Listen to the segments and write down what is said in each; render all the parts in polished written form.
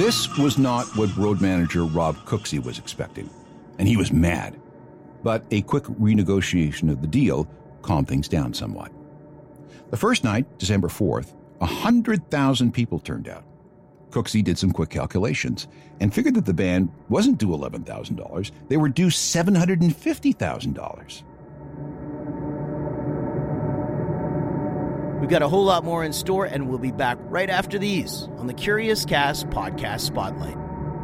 This was not what road manager Rob Cooksey was expecting, and he was mad. But a quick renegotiation of the deal calmed things down somewhat. The first night, December 4th, 100,000 people turned out. Cooksey did some quick calculations and figured that the band wasn't due $11,000. They were due $750,000. We've got a whole lot more in store, and we'll be back right after these on the Curious Cast Podcast Spotlight.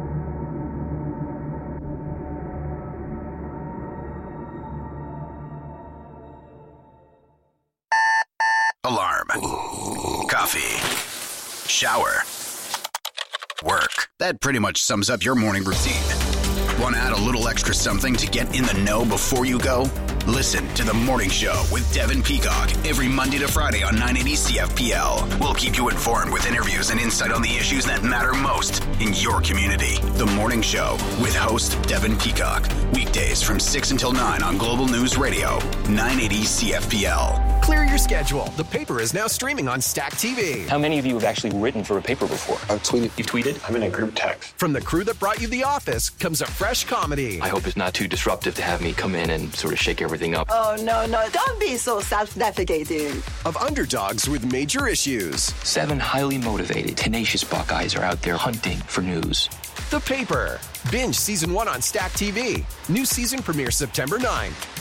Alarm. Coffee. Shower. Work. That pretty much sums up your morning routine. Want to add a little extra something to get in the know before you go? Listen to The Morning Show with Devin Peacock every Monday to Friday on 980 CFPL. We'll keep you informed with interviews and insight on the issues that matter most in your community. The Morning Show with host Devin Peacock. Weekdays from 6 until 9 on Global News Radio, 980 CFPL. Clear your schedule. The Paper is now streaming on Stack TV. How many of you have actually written for a paper before? I've tweeted. You've tweeted? I'm in a group text. From the crew that brought you The Office comes a fresh comedy. I hope it's not too disruptive to have me come in and sort of shake everything up. Oh, no. Don't be so self-defecating. Of underdogs with major issues. 7 highly motivated, tenacious Buckeyes are out there hunting for news. The Paper. Binge Season 1 on Stack TV. New season premieres September 9th.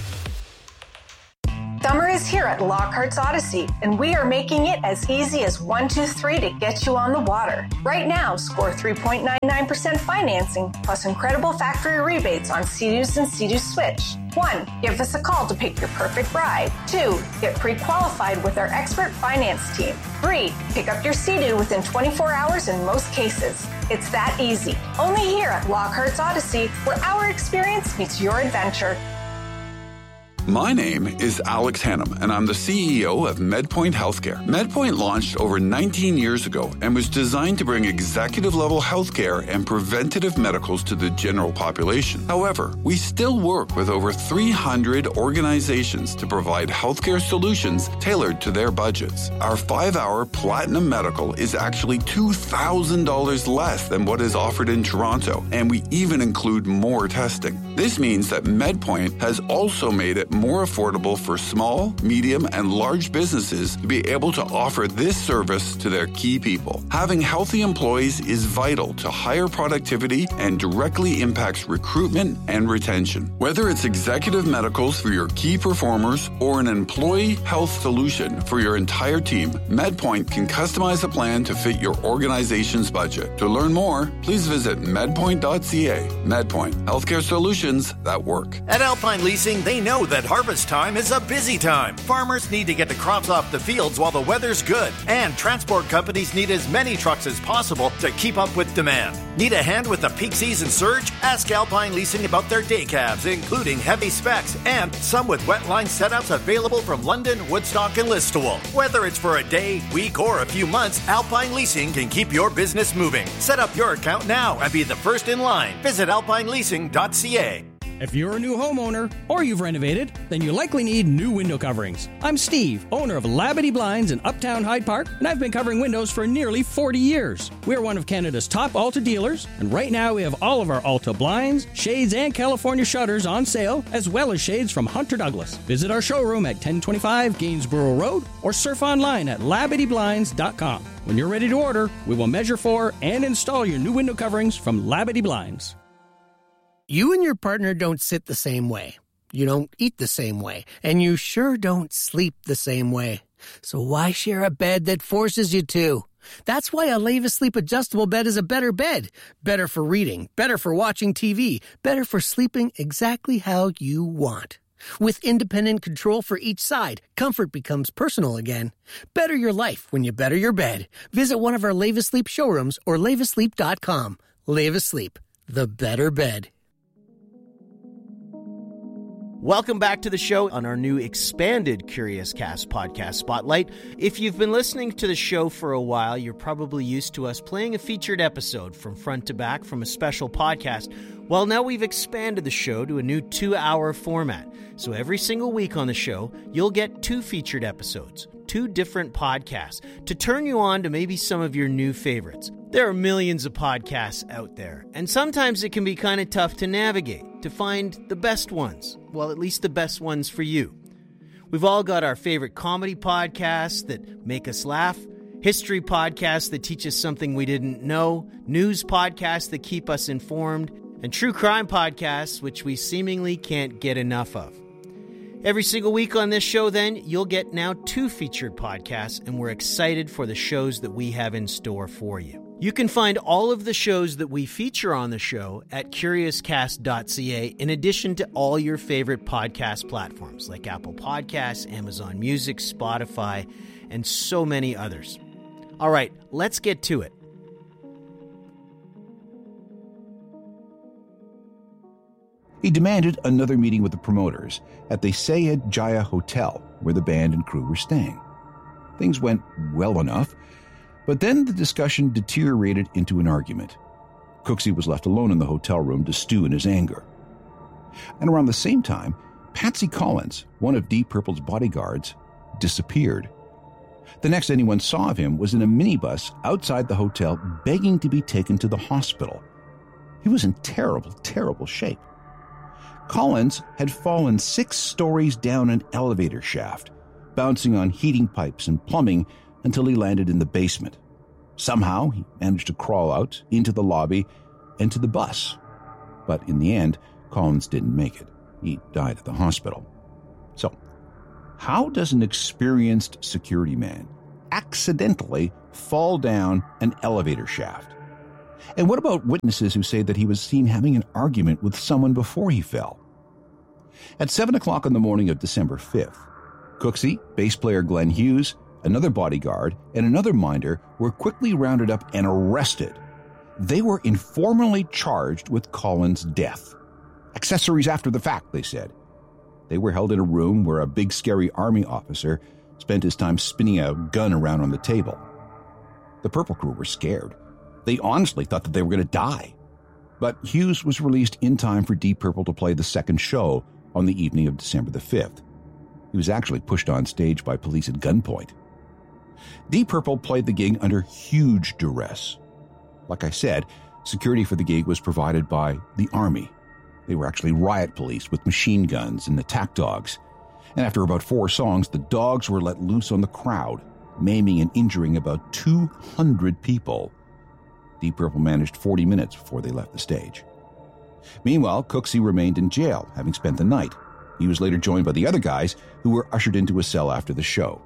Summer is here at Lockhart's Odyssey, and we are making it as easy as 1, 2, 3 to get you on the water. Right now, score 3.99% financing plus incredible factory rebates on Sea-Doos and Sea-Doo Switch. 1, give us a call to pick your perfect ride. 2, get pre-qualified with our expert finance team. 3, pick up your Sea-Doo within 24 hours in most cases. It's that easy. Only here at Lockhart's Odyssey, where our experience meets your adventure. My name is Alex Hannum, and I'm the CEO of MedPoint Healthcare. MedPoint launched over 19 years ago and was designed to bring executive-level healthcare and preventative medicals to the general population. However, we still work with over 300 organizations to provide healthcare solutions tailored to their budgets. Our 5-hour Platinum Medical is actually $2,000 less than what is offered in Toronto, and we even include more testing. This means that MedPoint has also made it more affordable for small, medium, and large businesses to be able to offer this service to their key people. Having healthy employees is vital to higher productivity and directly impacts recruitment and retention. Whether it's executive medicals for your key performers or an employee health solution for your entire team, MedPoint can customize a plan to fit your organization's budget. To learn more, please visit medpoint.ca. MedPoint, healthcare solutions that work. At Alpine Leasing, they know that harvest time is a busy time. Farmers need to get the crops off the fields while the weather's good, and transport companies need as many trucks as possible to keep up with demand. Need a hand with the peak season surge? Ask Alpine Leasing about their day cabs, including heavy specs, and some with wet line setups available from London, Woodstock, and Listowel. Whether it's for a day, week, or a few months, Alpine Leasing can keep your business moving. Set up your account now and be the first in line. Visit alpineleasing.ca. If you're a new homeowner or you've renovated, then you likely need new window coverings. I'm Steve, owner of Labadee Blinds in Uptown Hyde Park, and I've been covering windows for nearly 40 years. We're one of Canada's top Alta dealers, and right now we have all of our Alta blinds, shades, and California shutters on sale, as well as shades from Hunter Douglas. Visit our showroom at 1025 Gainsborough Road or surf online at LabadeeBlinds.com. When you're ready to order, we will measure for and install your new window coverings from Labadee Blinds. You and your partner don't sit the same way. You don't eat the same way. And you sure don't sleep the same way. So why share a bed that forces you to? That's why a Leva Sleep adjustable bed is a better bed. Better for reading, better for watching TV, better for sleeping exactly how you want. With independent control for each side, comfort becomes personal again. Better your life when you better your bed. Visit one of our Leva Sleep showrooms or levasleep.com. Leva Sleep, the better bed. Welcome back to the show on our new expanded Curious Cast podcast Spotlight. If you've been listening to the show for a while, you're probably used to us playing a featured episode from front to back from a special podcast. Well, now we've expanded the show to a new 2-hour format. So every single week on the show, you'll get 2 featured episodes. 2 different podcasts to turn you on to maybe some of your new favorites. There are millions of podcasts out there, and sometimes it can be kind of tough to navigate, to find the best ones. Well, at least the best ones for you. We've all got our favorite comedy podcasts that make us laugh, history podcasts that teach us something we didn't know, news podcasts that keep us informed, and true crime podcasts, which we seemingly can't get enough of. Every single week on this show, then, you'll get now 2 featured podcasts, and we're excited for the shows that we have in store for you. You can find all of the shows that we feature on the show at CuriousCast.ca, in addition to all your favorite podcast platforms like Apple Podcasts, Amazon Music, Spotify, and so many others. All right, let's get to it. He demanded another meeting with the promoters at the Sayed Jaya Hotel, where the band and crew were staying. Things went well enough, but then the discussion deteriorated into an argument. Cooksey was left alone in the hotel room to stew in his anger. And around the same time, Patsy Collins, one of Deep Purple's bodyguards, disappeared. The next anyone saw of him was in a minibus outside the hotel begging to be taken to the hospital. He was in terrible, terrible shape. Collins had fallen 6 stories down an elevator shaft, bouncing on heating pipes and plumbing until he landed in the basement. Somehow, he managed to crawl out into the lobby and to the bus. But in the end, Collins didn't make it. He died at the hospital. So, how does an experienced security man accidentally fall down an elevator shaft? And what about witnesses who say that he was seen having an argument with someone before he fell? At 7 o'clock on the morning of December 5th, Cooksey, bass player Glenn Hughes, another bodyguard, and another minder were quickly rounded up and arrested. They were informally charged with Collins' death. Accessories after the fact, they said. They were held in a room where a big scary army officer spent his time spinning a gun around on the table. The Purple crew were scared. They honestly thought that they were going to die. But Hughes was released in time for Deep Purple to play the second show on the evening of December the 5th. He was actually pushed on stage by police at gunpoint. Deep Purple played the gig under huge duress. Like I said, security for the gig was provided by the Army. They were actually riot police with machine guns and attack dogs. And after about 4 songs, the dogs were let loose on the crowd, maiming and injuring about 200 people. Deep Purple managed 40 minutes before they left the stage. Meanwhile, Cooksey remained in jail, having spent the night. He was later joined by the other guys who were ushered into a cell after the show.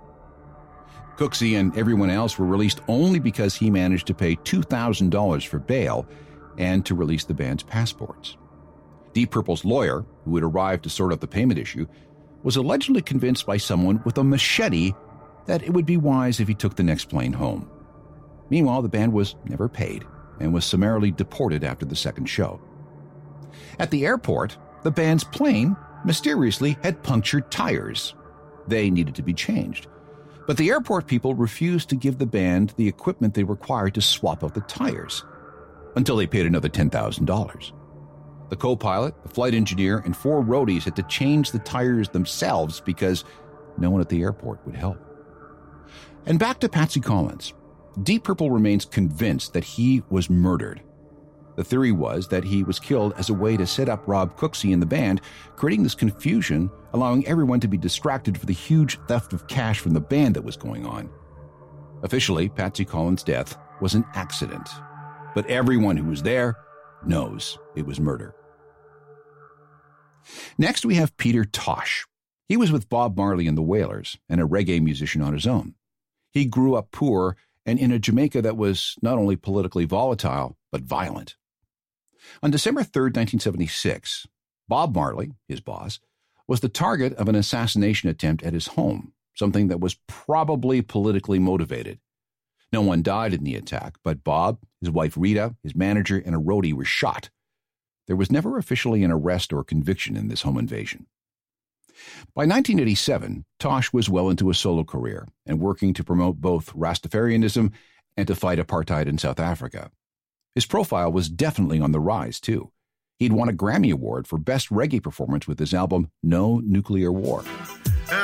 Cooksey and everyone else were released only because he managed to pay $2,000 for bail and to release the band's passports. Deep Purple's lawyer, who had arrived to sort out the payment issue, was allegedly convinced by someone with a machete that it would be wise if he took the next plane home. Meanwhile, the band was never paid and was summarily deported after the second show. At the airport, the band's plane mysteriously had punctured tires. They needed to be changed. But the airport people refused to give the band the equipment they required to swap out the tires, until they paid another $10,000. The co-pilot, the flight engineer, and 4 roadies had to change the tires themselves because no one at the airport would help. And back to Patsy Collins. Deep Purple remains convinced that he was murdered. The theory was that he was killed as a way to set up Rob Cooksey and the band, creating this confusion, allowing everyone to be distracted for the huge theft of cash from the band that was going on. Officially, Patsy Collins' death was an accident, but everyone who was there knows it was murder. Next, we have Peter Tosh. He was with Bob Marley and the Wailers and a reggae musician on his own. He grew up poor and in a Jamaica that was not only politically volatile, but violent. On December 3rd, 1976, Bob Marley, his boss, was the target of an assassination attempt at his home, something that was probably politically motivated. No one died in the attack, but Bob, his wife Rita, his manager, and a roadie were shot. There was never officially an arrest or conviction in this home invasion. By 1987, Tosh was well into a solo career and working to promote both Rastafarianism and to fight apartheid in South Africa. His profile was definitely on the rise, too. He'd won a Grammy Award for Best Reggae Performance with his album No Nuclear War.